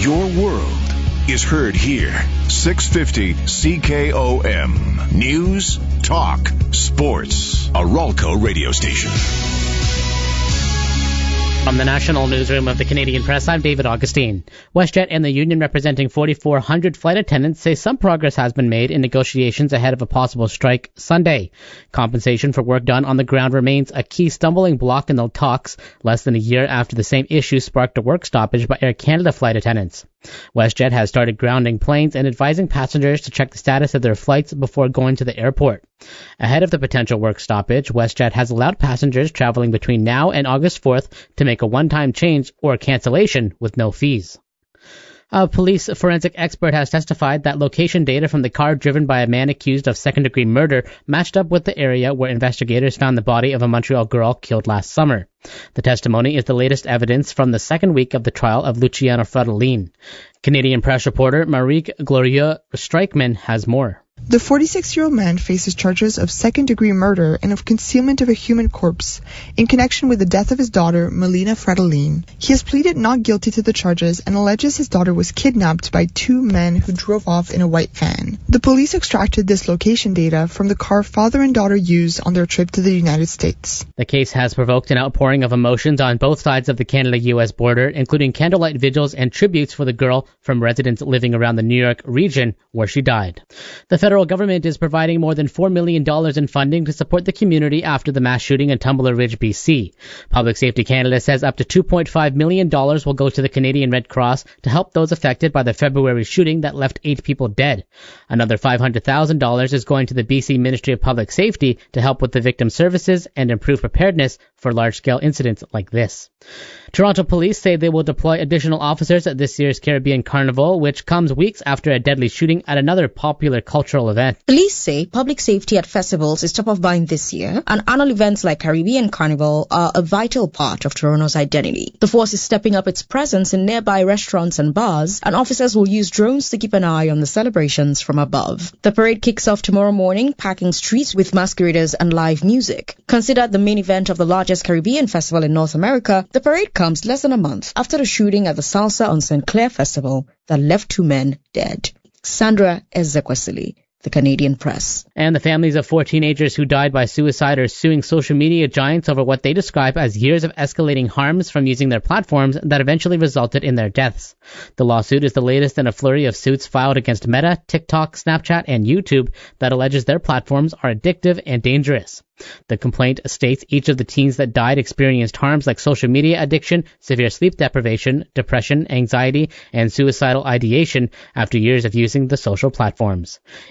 Your world is heard here. 650 CKOM. News, talk, sports. A Ralco radio station. From the National Newsroom of the Canadian Press, I'm David Augustine. WestJet and the union representing 4,400 flight attendants say some progress has been made in negotiations ahead of a possible strike Sunday. Compensation for work done on the ground remains a key stumbling block in the talks, less than a year after the same issue sparked a work stoppage by Air Canada flight attendants. WestJet has started grounding planes and advising passengers to check the status of their flights before going to the airport. Ahead of the potential work stoppage, WestJet has allowed passengers traveling between now and August 4th to make a one-time change or cancellation with no fees. A police forensic expert has testified that location data from the car driven by a man accused of second-degree murder matched up with the area where investigators found the body of a Montreal girl killed last summer. The testimony is the latest evidence from the second week of the trial of Luciano Fratellin. Canadian Press reporter Marique Glorieux-Streichman has more. The 46-year-old man faces charges of second-degree murder and of concealment of a human corpse in connection with the death of his daughter, Melina Fratellin. He has pleaded not guilty to the charges and alleges his daughter was kidnapped by two men who drove off in a white van. The police extracted this location data from the car father and daughter used on their trip to the United States. The case has provoked an outpouring of emotions on both sides of the Canada-U.S. border, including candlelight vigils and tributes for the girl from residents living around the New York region where she died. The federal government is providing more than $4 million in funding to support the community after the mass shooting in Tumbler Ridge, BC. Public Safety Canada says up to $2.5 million will go to the Canadian Red Cross to help those affected by the February shooting that left 8 people dead. Another $500,000 is going to the BC Ministry of Public Safety to help with the victim services and improve preparedness for large-scale incidents like this. Toronto police say they will deploy additional officers at this year's Caribbean Carnival, which comes weeks after a deadly shooting at another popular cultural event. Police say public safety at festivals is top of mind this year, and annual events like Caribbean Carnival are a vital part of Toronto's identity. The force is stepping up its presence in nearby restaurants and bars, and officers will use drones to keep an eye on the celebrations from above. The parade kicks off tomorrow morning, packing streets with masqueraders and live music. Considered the main event of the largest Caribbean festival in North America, the parade comes less than a month after the shooting at the Salsa on St. Clair Festival that left 2 men dead. Sandra Ezekwesili, The Canadian Press. And the families of 4 teenagers who died by suicide are suing social media giants over what they describe as years of escalating harms from using their platforms that eventually resulted in their deaths. The lawsuit is the latest in a flurry of suits filed against Meta, TikTok, Snapchat, and YouTube that alleges their platforms are addictive and dangerous. The complaint states each of the teens that died experienced harms like social media addiction, severe sleep deprivation, depression, anxiety, and suicidal ideation after years of using the social platforms.